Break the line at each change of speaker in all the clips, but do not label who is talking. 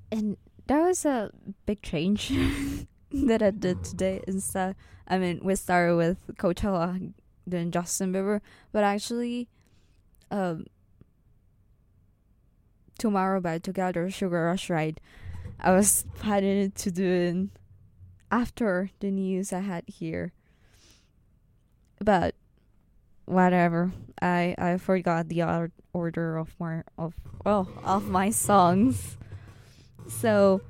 And that was a big change that I did today. Instead, I mean, we started with Coachella, then Justin Bieber, but actually, um, tomorrow by Together Sugar Rush Ride, I was planning to do it after the news I had here, but whatever. I forgot the order of my songs. So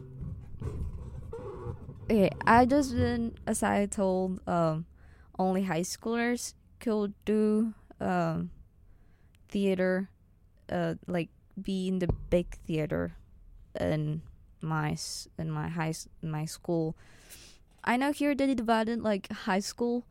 okay, I just been, as I told, only high schoolers could do theater, like be in the big theater in in my school. I know here they divided like high school,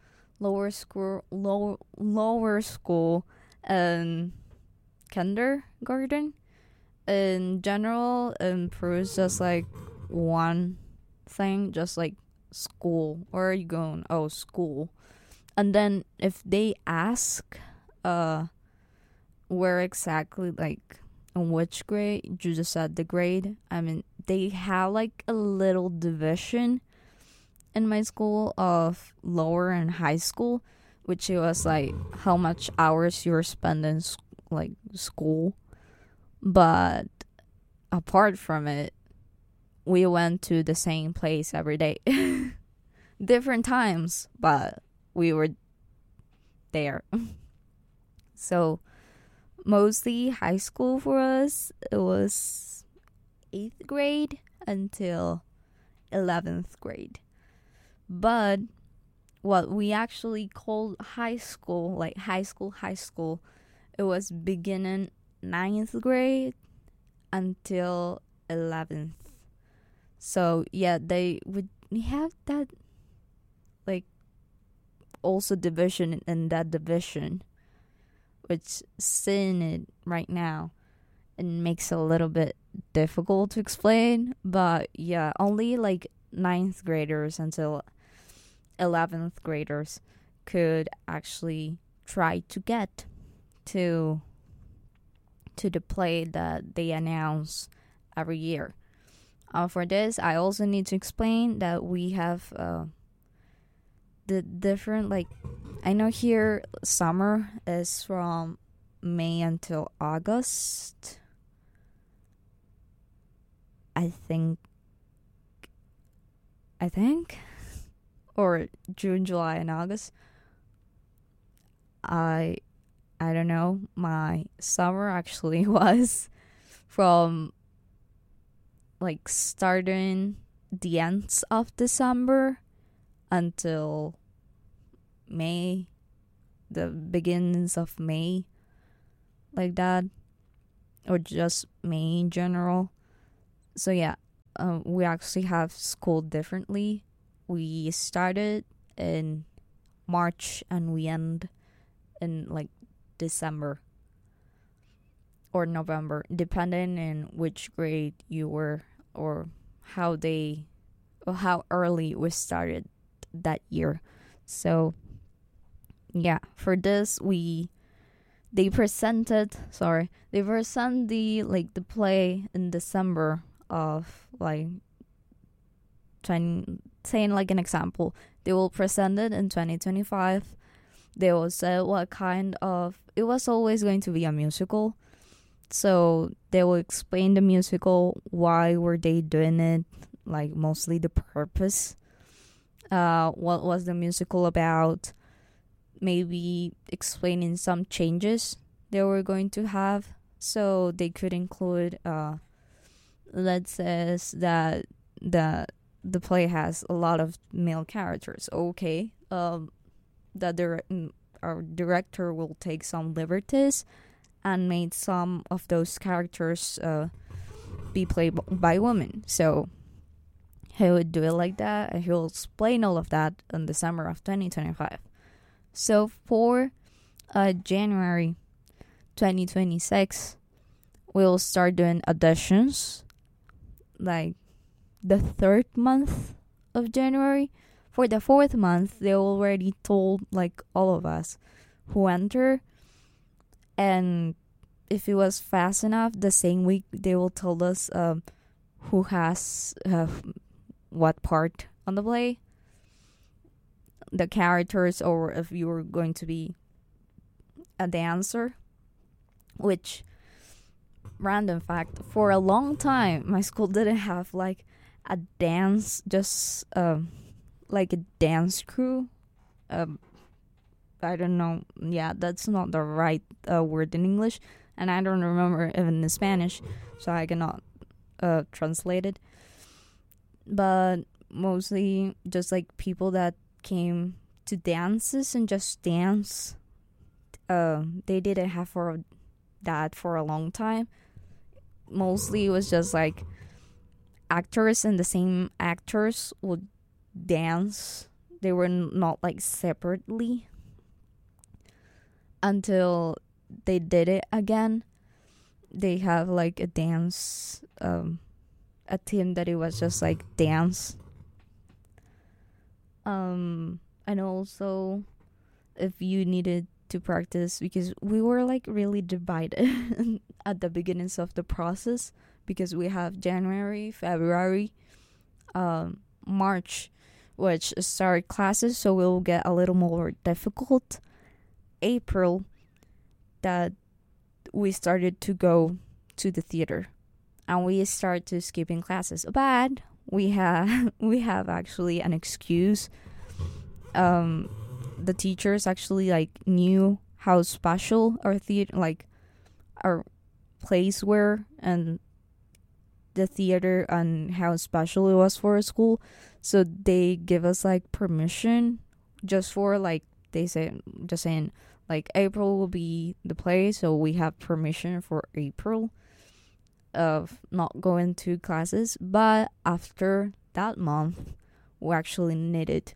lower school, and kindergarten. In general, in Peru, it's just like one thing, just like school. Where are you going? Oh, school. And then if they ask, where exactly, like in which grade, you just said the grade. I mean, they have like a little division in my school of lower and high school, which it was like how much hours you're spending like school. But apart from it, we went to the same place every day. Different times, but we were there. So mostly high school for us, it was 8th grade until 11th grade. But what we actually called high school, like high school, it was beginning 9th grade until 11th. So yeah, they would have that, like, also division in that division, which seeing it right now, it makes it a little bit difficult to explain. But yeah, only like 9th graders until 11th graders could actually try to get to the play that they announce every year. For this, I also need to explain that we have the different, like, I know here summer is from May until August. I think, or June, July, and August. I I don't know. My summer actually was from like starting the ends of December until May, the beginnings of May, like that, or just May in general. So yeah, we actually have school differently. We started in March and we end in like December or November, depending on which grade you were, or how they or how early we started that year. So yeah, for this they present the, like, the play in December of, like, 20, saying like an example, they will present it in 2025. They will say what kind of, it was always going to be a musical. So they will explain the musical, why were they doing it, like mostly the purpose. What was the musical about? Maybe explaining some changes they were going to have. So they could include, let's say that the play has a lot of male characters. Okay, that our director will take some liberties and made some of those characters be played by women. So he would do it like that, and he'll explain all of that in the summer of 2025. So for January 2026, we'll start doing auditions, like the third month of January. For the fourth month, they already told, like, all of us who enter, and if it was fast enough, the same week they will tell us who has what part on the play, the characters, or if you were going to be a dancer. Which, random fact, for a long time my school didn't have like a dance, just like a dance crew. um I don't know, yeah, that's not the right word in English, and I don't remember even in Spanish, so I cannot translate it. But mostly just like people that came to dances and just dance. They didn't have for that for a long time. Mostly it was just like actors, and the same actors would dance. They were not like separately until they did it again. They have like a dance, a team that it was just like dance. And also, if you needed to practice, because we were like really divided at the beginnings of the process, because we have January, February, March, which start classes, so it will get a little more difficult. April, that we started to go to the theater, and we start to skipping classes. But we have actually an excuse. The teachers actually like knew how special our theater, like our place were, and the theater, and how special it was for a school. So they give us like permission, just for like, they say, just saying like April will be the play, so we have permission for April of not going to classes. But after that month, we actually needed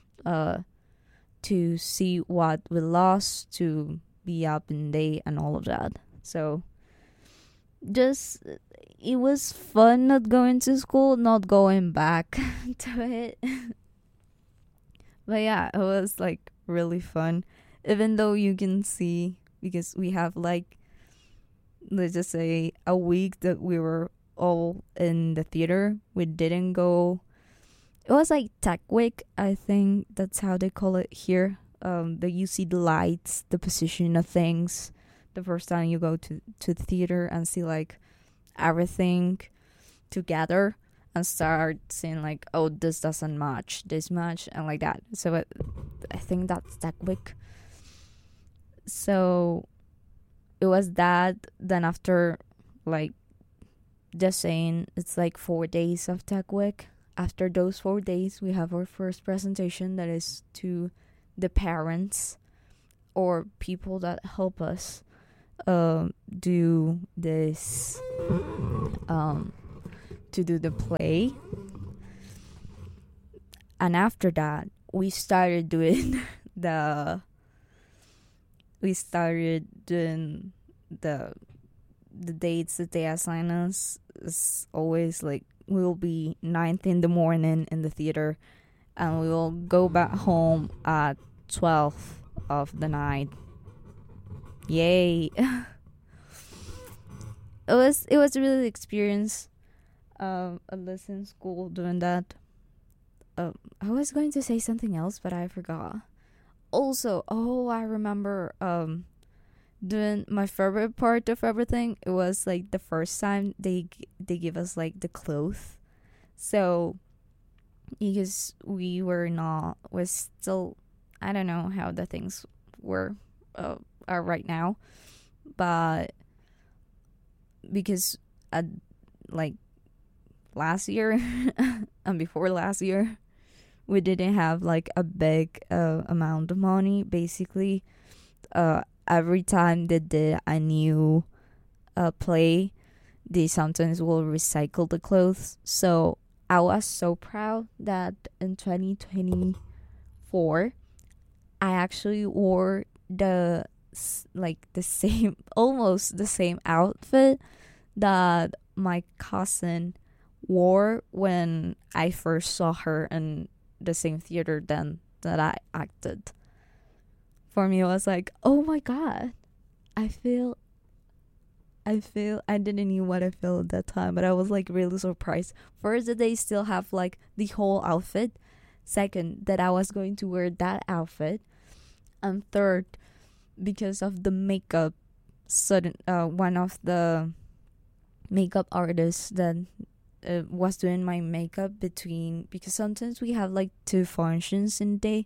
to see what we lost, to be up in date and all of that. So just, it was fun not going to school, not going back to it. But yeah, it was like really fun. Even though you can see, because we have like, let's just say, a week that we were all in the theater. We didn't go. It was like Tech Week, I think that's how they call it here. That you see the lights, the position of things, the first time you go to the theater, and see like everything together, and start seeing like, oh, this doesn't match this much, and like that. So I think that's Tech Week. So it was that. Then after, like, just saying, it's like 4 days of Tech Week. After those 4 days, we have our first presentation, that is to the parents or people that help us do this, to do the play. And after that, we started doing the dates that they assign us. Is always like, we will be 9th in the morning in the theater, and we will go back home at 12th of the night. Yay. It was really the experience of a lesson school doing that. I was going to say something else, but I forgot. Also, I remember doing my favorite part of everything. It was like the first time they give us like the clothes. So because we're still, I don't know how the things are right now, but because like last year and before last year, we didn't have like a big amount of money. Basically, every time they did a new play, they sometimes will recycle the clothes. So I was so proud that in 2024, I actually wore the same, almost the same outfit that my cousin wore when I first saw her in the same theater then that I acted. For me, it was like, oh my god, I feel I didn't know what I felt at that time, but I was like really surprised. First, that they still have like the whole outfit. Second, that I was going to wear that outfit. And third, because of the makeup, one of the makeup artists that was doing my makeup because sometimes we have like 2 functions in a day.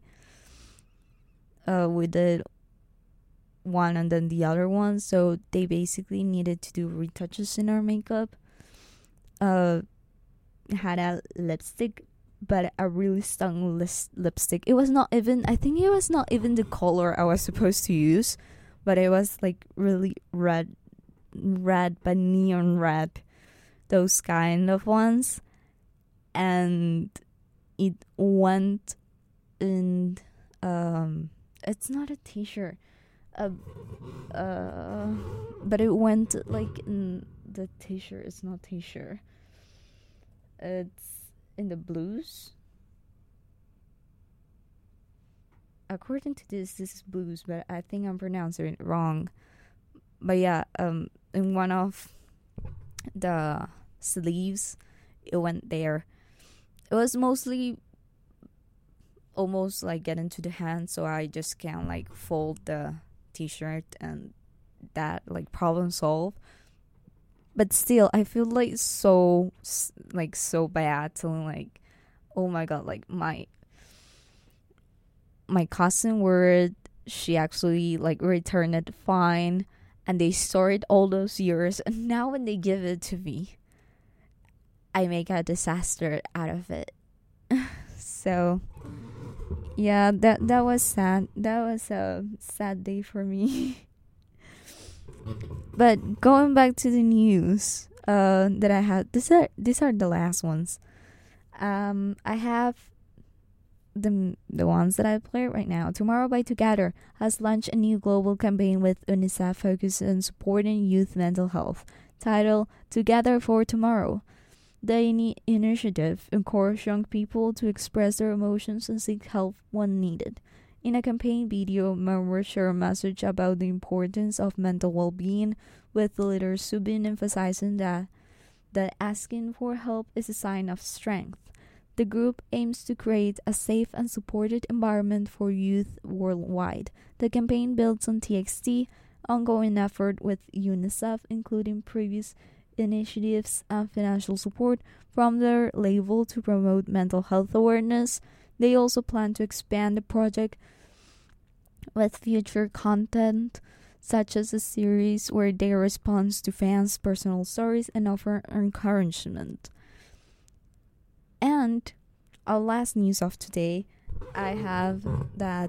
We did one and then the other one, so they basically needed to do retouches in our makeup. Had a lipstick, but a really strong lipstick. It was not even, I think it was not even the color I was supposed to use, but it was like really red, but neon red, those kind of ones. And it went in, it's not a t-shirt, but it went like in the t-shirt. It's not t-shirt, it's in the blues. According to this is blues, but I think I'm pronouncing it wrong. But yeah, in one of the sleeves, it went there. It was mostly almost like getting to the hand, so I just can like fold the t-shirt and that like problem solved. But still, I feel like so bad, telling like, oh my god, like my cousin word, she actually like returned it fine, and they stored all those years, and now when they give it to me, I make a disaster out of it. So yeah, that was sad. That was a sad day for me. But going back to the news that I had, these are the last ones. I have the ones that I play right now. Tomorrow by Together has launched a new global campaign with UNICEF focused on supporting youth mental health, titled Together for Tomorrow. The initiative encourages young people to express their emotions and seek help when needed. In a campaign video, members share a message about the importance of mental well-being, with the leader Subin emphasizing that asking for help is a sign of strength. The group aims to create a safe and supported environment for youth worldwide. The campaign builds on TXT ongoing effort with UNICEF, including previous initiatives and financial support from their label to promote mental health awareness. They also plan to expand the project with future content, such as a series where they respond to fans' personal stories and offer encouragement. And our last news of today, I have that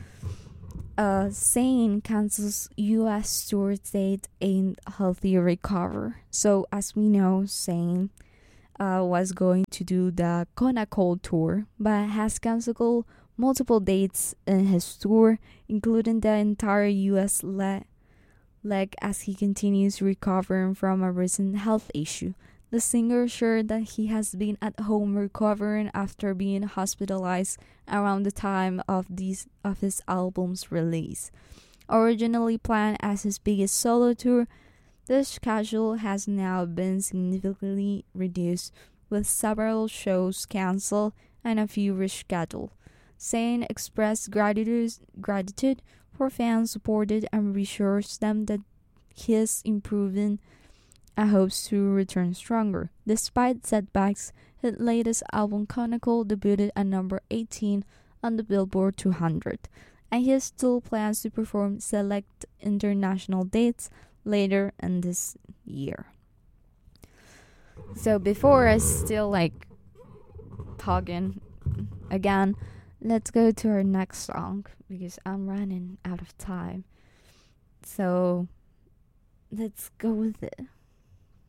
Zayn cancels U.S. tour date in healthy recover. So as we know, Zayn was going to do the Kona Cold tour, but has canceled multiple dates in his tour, including the entire U.S. leg as he continues recovering from a recent health issue. The singer shared that he has been at home recovering after being hospitalized around the time of his album's release. Originally planned as his biggest solo tour, the schedule has now been significantly reduced, with several shows cancelled and a few rescheduled. Zayn expressed gratitude for fans' support and reassures them that he is improving and hopes to return stronger. Despite setbacks, his latest album Chronicle debuted at number 18 on the Billboard 200, and he still plans to perform select international dates later in this year. So before I still talking again, let's go to our next song because I'm running out of time. So let's go with it.